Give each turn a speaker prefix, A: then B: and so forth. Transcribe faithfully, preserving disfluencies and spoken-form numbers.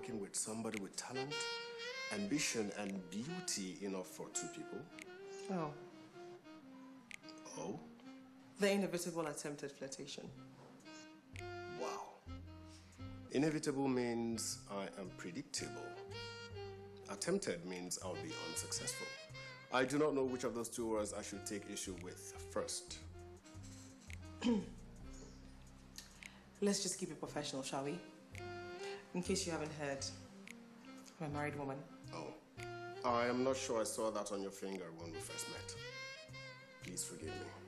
A: working with somebody with talent, ambition, and beauty enough for two people.
B: Oh.
A: Oh?
B: The inevitable attempted flirtation.
A: Wow. Inevitable means I am predictable. Attempted means I'll be unsuccessful. I do not know which of those two words I should take issue with first.
B: Let's just keep it professional, shall we? In case you haven't heard, I'm a married woman.
A: Oh. I am not sure I saw that on your finger when we first met. Please forgive me.